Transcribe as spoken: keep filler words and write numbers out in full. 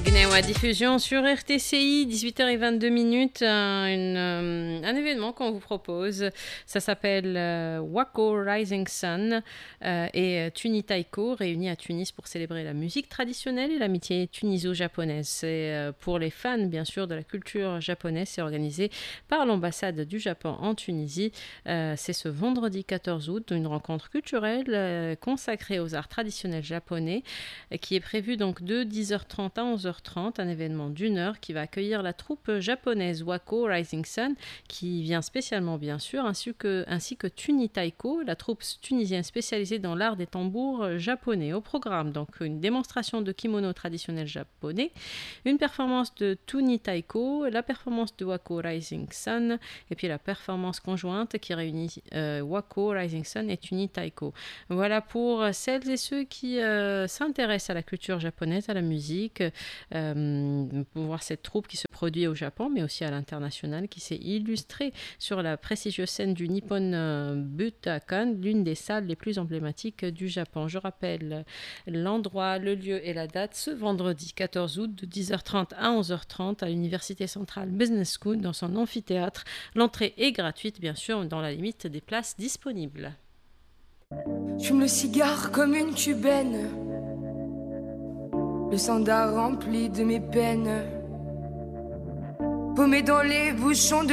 À diffusion sur R T C I, dix-huit heures vingt-deux minutes, un, une, un événement qu'on vous propose. Ça s'appelle euh, Wako Rising Sun euh, et Tuni Taiko, réunis à Tunis pour célébrer la musique traditionnelle et l'amitié tuniso-japonaise. C'est euh, pour les fans, bien sûr, de la culture japonaise. C'est organisé par l'ambassade du Japon en Tunisie. Euh, c'est ce vendredi quatorze août, une rencontre culturelle euh, consacrée aux arts traditionnels japonais euh, qui est prévue donc de dix heures trente à onze heures trente. Un événement d'une heure qui va accueillir la troupe japonaise Wako Rising Sun qui vient spécialement bien sûr ainsi que, ainsi que Tuni Taiko, la troupe tunisienne spécialisée dans l'art des tambours japonais. Au programme donc une démonstration de kimono traditionnel japonais, une performance de Tuni Taiko, la performance de Wako Rising Sun et puis la performance conjointe qui réunit euh, Wako Rising Sun et Tuni Taiko. Voilà pour celles et ceux qui euh, s'intéressent à la culture japonaise, à la musique, euh, pour voir cette troupe qui se produit au Japon, mais aussi à l'international, qui s'est illustrée sur la prestigieuse scène du Nippon Budokan, l'une des salles les plus emblématiques du Japon. Je rappelle l'endroit, le lieu et la date, ce vendredi quatorze août de dix heures trente à onze heures trente à l'Université Centrale Business School dans son amphithéâtre. L'entrée est gratuite, bien sûr, dans la limite des places disponibles. J'fume le cigare comme une cubaine, le sandar rempli de mes peines, paumé dans les bouchons de